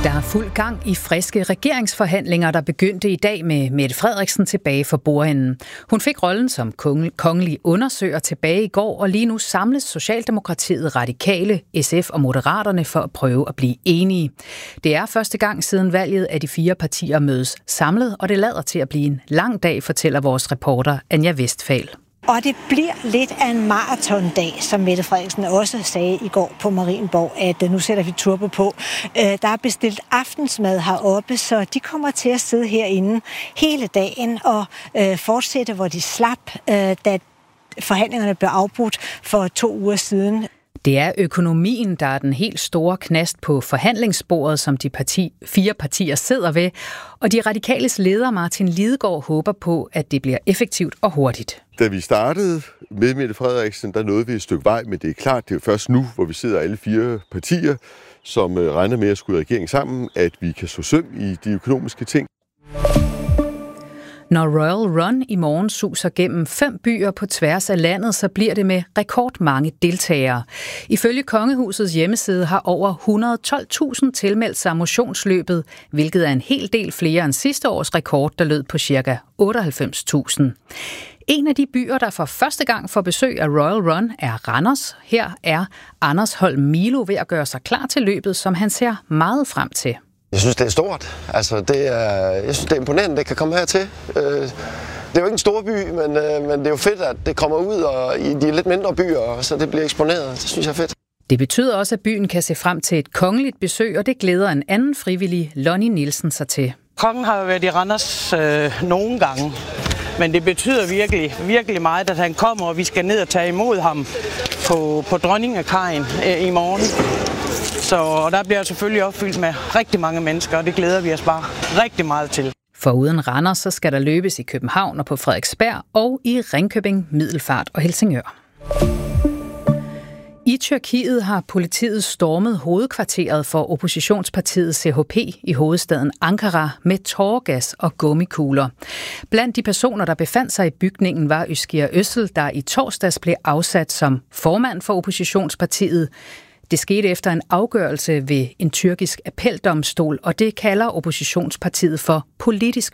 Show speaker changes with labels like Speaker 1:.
Speaker 1: Der er fuld gang i friske regeringsforhandlinger, der begyndte i dag med Mette Frederiksen tilbage for bordenden. Hun fik rollen som kongelig undersøger tilbage i går, og lige nu samles Socialdemokratiet, Radikale, SF og Moderaterne for at prøve at blive enige. Det er første gang siden valget, at de 4 partier mødes samlet, og det lader til at blive en lang dag, fortæller vores reporter Anja Westphal.
Speaker 2: Og det bliver lidt af en maratondag, som Mette Frederiksen også sagde i går på Marienborg, at nu sætter vi turbo på. Der er bestilt aftensmad heroppe, så de kommer til at sidde herinde hele dagen og fortsætte, hvor de slap, da forhandlingerne blev afbrudt for 2 uger siden.
Speaker 1: Det er økonomien, der er den helt store knast på forhandlingsbordet, som de 4 partier sidder ved, og de radikales leder Martin Lidegaard håber på, at det bliver effektivt og hurtigt.
Speaker 3: Da vi startede med Mette Frederiksen, der nåede vi et stykke vej, men det er klart, det er først nu, hvor vi sidder alle 4 partier, som regner med at skulle regering sammen, at vi kan så søm i de økonomiske ting.
Speaker 1: Når Royal Run i morgen suser gennem 5 byer på tværs af landet, så bliver det med rekordmange deltagere. Ifølge Kongehusets hjemmeside har over 112.000 tilmeldt sig motionsløbet, hvilket er en hel del flere end sidste års rekord, der lød på ca. 98.000. En af de byer, der for første gang får besøg af Royal Run, er Randers. Her er Anders Holm Milo ved at gøre sig klar til løbet, som han ser meget frem til.
Speaker 4: Jeg synes, det er stort. Altså, jeg synes, det er imponerende, at det kan komme hertil. Det er jo ikke en stor by, men det er jo fedt, at det kommer ud og i de lidt mindre byer, så det bliver eksponeret. Det synes jeg er fedt.
Speaker 1: Det betyder også, at byen kan se frem til et kongeligt besøg, og det glæder en anden frivillig, Lonnie Nielsen, sig til.
Speaker 5: Kongen har jo været i Randers nogle gange, men det betyder virkelig, virkelig meget, at han kommer, og vi skal ned og tage imod ham på Dronningekajen i morgen. Så der bliver selvfølgelig opfyldt med rigtig mange mennesker, og det glæder vi os bare rigtig meget til.
Speaker 1: Foruden Randers, så skal der løbes i København og på Frederiksberg og i Ringkøbing, Middelfart og Helsingør. I Tyrkiet har politiet stormet hovedkvarteret for oppositionspartiet CHP i hovedstaden Ankara med tåregas og gummikugler. Blandt de personer, der befandt sig i bygningen, var Özgür Özel, der i torsdags blev afsat som formand for oppositionspartiet. Det skete efter en afgørelse ved en tyrkisk appeldomstol, og det kalder oppositionspartiet for politisk